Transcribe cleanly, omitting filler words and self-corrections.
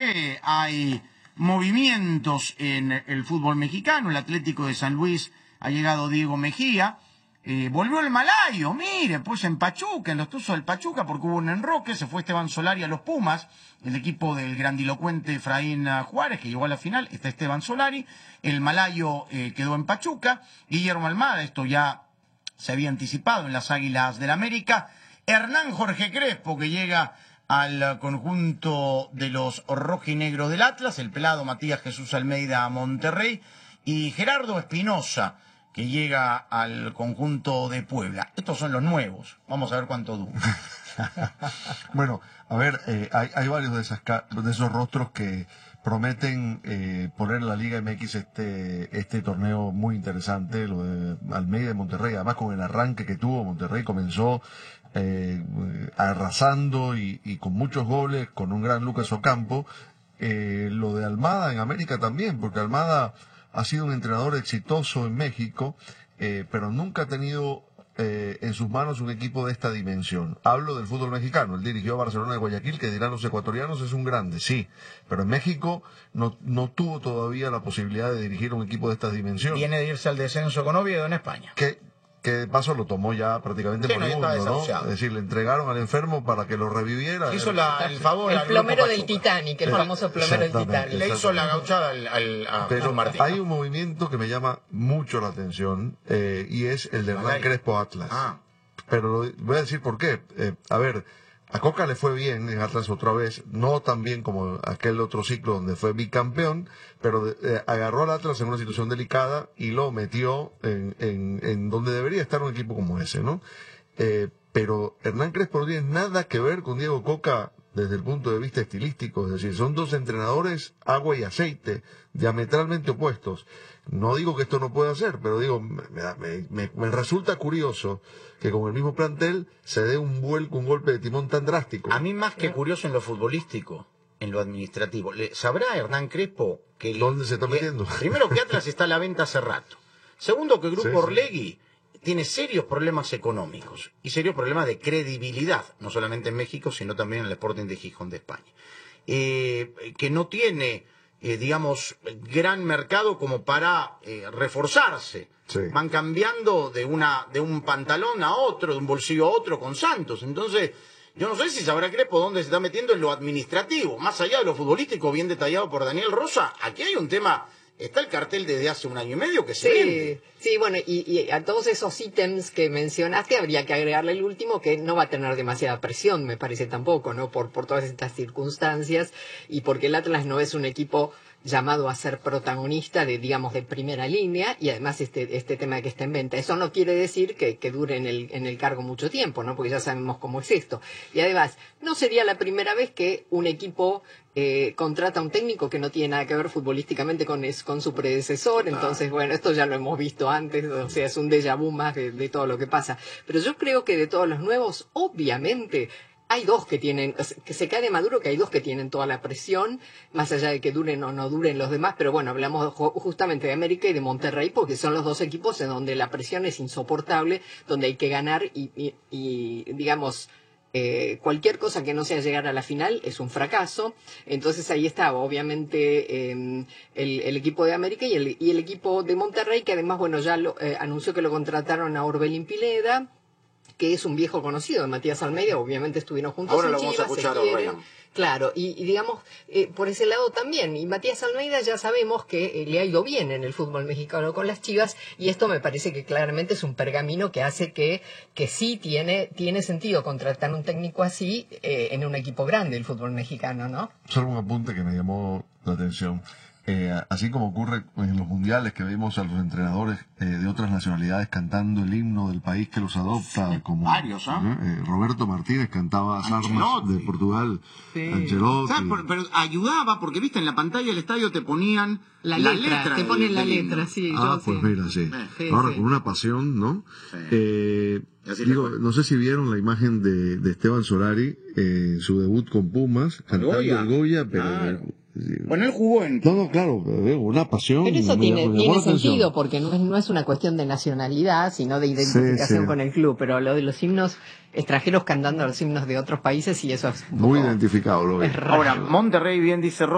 noche hay movimientos en el fútbol mexicano. El Atlético de San Luis ha llegado Diego Mejía. Volvió el Malayo, mire, pues en Pachuca, en los Tuzos del Pachuca, porque hubo un enroque, se fue Esteban Solari a los Pumas, el equipo del grandilocuente Efraín Juárez, que llegó a la final, está Esteban Solari, el Malayo quedó en Pachuca, Guillermo Almada, esto ya se había anticipado en las Águilas del América, Hernán Jorge Crespo, que llega al conjunto de los rojinegros del Atlas, el pelado Matías Jesús Almeida a Monterrey, y Gerardo Espinosa, que llega al conjunto de Puebla. Estos son los nuevos. Vamos a ver cuánto dura. Bueno, a ver, hay varios de esos rostros que prometen poner en la Liga MX este torneo muy interesante, lo de Almeida de Monterrey. Además, con el arranque que tuvo Monterrey, comenzó arrasando y con muchos goles, con un gran Lucas Ocampo. Lo de Almada en América también, porque Almada ha sido un entrenador exitoso en México, pero nunca ha tenido en sus manos un equipo de esta dimensión. Hablo del fútbol mexicano. Él dirigió a Barcelona de Guayaquil, que dirán los ecuatorianos es un grande, sí, pero en México no tuvo todavía la posibilidad de dirigir un equipo de estas dimensiones. Viene de irse al descenso con Oviedo en España. Que de paso lo tomó ya prácticamente por el mundo, ¿no? Es decir, le entregaron al enfermo para que lo reviviera. Hizo el favor. El plomero del Titanic, el famoso plomero del Titanic. Le hizo la gauchada Pero Martín. hay un movimiento que me llama mucho la atención y es el de Hernán Crespo Atlas. Pero voy a decir por qué. A ver, a Coca le fue bien en Atlas otra vez, no tan bien como aquel otro ciclo donde fue bicampeón, pero agarró al Atlas en una situación delicada y lo metió en donde debería estar un equipo como ese, ¿no? Pero Hernán Crespo no tiene nada que ver con Diego Coca desde el punto de vista estilístico, es decir, son dos entrenadores agua y aceite, diametralmente opuestos. No digo que esto no pueda ser, pero digo, me resulta curioso que con el mismo plantel se dé un golpe de timón tan drástico. A mí más que curioso en lo futbolístico, en lo administrativo. ¿Sabrá Hernán Crespo que dónde se está metiendo? Primero, que Atlas está a la venta hace rato. Segundo, que el Grupo Orlegui tiene serios problemas económicos y serios problemas de credibilidad, no solamente en México, sino también en el Sporting de Gijón de España. Que no tiene, digamos, gran mercado como para reforzarse. Sí. Van cambiando de un pantalón a otro, de un bolsillo a otro con Santos. Entonces, yo no sé si sabrá Crespo dónde se está metiendo en lo administrativo. Más allá de lo futbolístico bien detallado por Daniel Rosa, aquí hay un tema. Está el cartel desde hace 1 año y medio que se vende. Sí, bueno, y a todos esos ítems que mencionaste habría que agregarle el último, que no va a tener demasiada presión, me parece tampoco, ¿no? Por todas estas circunstancias y porque el Atlas no es un equipo llamado a ser protagonista de primera línea, y además este tema de que está en venta. Eso no quiere decir que dure en el cargo mucho tiempo, ¿no? Porque ya sabemos cómo es esto. Y además, no sería la primera vez que un equipo contrata a un técnico que no tiene nada que ver futbolísticamente con su predecesor. Entonces, bueno, esto ya lo hemos visto antes, o sea, es un déjà vu más de todo lo que pasa. Pero yo creo que de todos los nuevos, obviamente, hay dos que tienen, que se cae de maduro que hay dos que tienen toda la presión, más allá de que duren o no duren los demás, pero bueno, hablamos justamente de América y de Monterrey, porque son los dos equipos en donde la presión es insoportable, donde hay que ganar y digamos, cualquier cosa que no sea llegar a la final es un fracaso. Entonces ahí estaba, obviamente, el equipo de América y el equipo de Monterrey, que además, bueno, ya anunció que lo contrataron a Orbelín Pineda, que es un viejo conocido de Matías Almeida, obviamente estuvieron juntos. Ahora en lo vamos Chivas, a escuchar se quieren. ahora. Claro, y digamos, por ese lado también. Y Matías Almeida ya sabemos que le ha ido bien en el fútbol mexicano con las Chivas, y esto me parece que claramente es un pergamino que hace que sí tiene sentido contratar un técnico así en un equipo grande del fútbol mexicano, ¿no? Solo un apunte que me llamó la atención. Así como ocurre en los mundiales, que vemos a los entrenadores de otras nacionalidades cantando el himno del país que los adopta, como varios, Roberto Martínez cantaba As Armas de Portugal, Ancelotti. Pero ayudaba, porque viste, en la pantalla del estadio te ponían la letra te ponen la letra, sí. Pues mira, sí. Ahora con una pasión, ¿no? Digo, no sé si vieron la imagen de Esteban Solari, su debut con Pumas, cantando el Goya, pero... Claro. Bueno, él jugó en... No, claro, una pasión. Pero eso tiene sentido, porque no es una cuestión de nacionalidad, sino de identificación con el club. Pero lo de los himnos extranjeros cantando los himnos de otros países, y eso es muy identificado, lo veo. Ahora, Monterrey bien dice